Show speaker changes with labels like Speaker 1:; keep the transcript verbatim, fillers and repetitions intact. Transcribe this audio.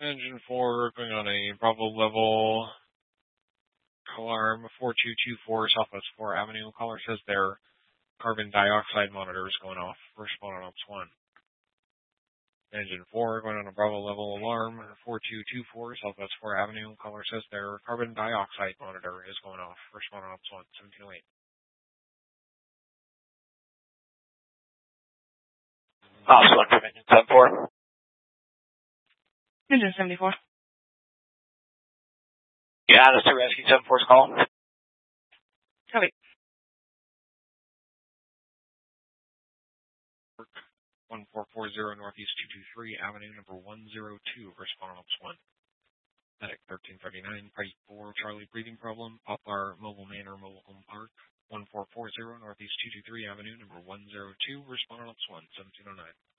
Speaker 1: Engine four going on a Bravo level. Alarm four two two four Southwest four Avenue. Caller says their carbon dioxide monitor is going off. Respond on Ops one. Engine four going on a Bravo level. Alarm four two two four Southwest four Avenue. Caller says their carbon dioxide monitor is going off. Respond on Ops one. seventeen oh eight.
Speaker 2: Ops one from Engine seven four.
Speaker 3: Engine seventy-four.
Speaker 2: Yeah, that's the Rescue seven four's call.
Speaker 3: Copy.
Speaker 1: one four four zero Northeast two two three Avenue, number one zero two, respond on Ops one. Medic thirteen thirty-nine, Party four, Charlie, breathing problem, Poplar, Mobile Manor, Mobile Home Park, one four four zero Northeast two two three Avenue, number one zero two, respond on Ops one, seventeen oh nine.